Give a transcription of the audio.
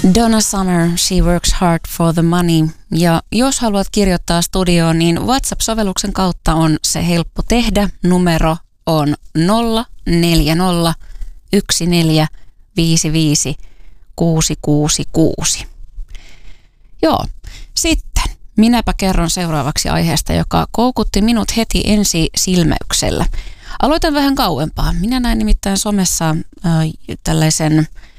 Donna Summer, She Works Hard for the Money. Ja jos haluat kirjoittaa studioon, niin WhatsApp-sovelluksen kautta on se helppo tehdä. Numero on 040 1455 666. Joo, sitten minäpä kerron seuraavaksi aiheesta, joka koukutti minut heti ensi silmäyksellä. Aloitan vähän kauempaa. Minä näin nimittäin somessa tällaisen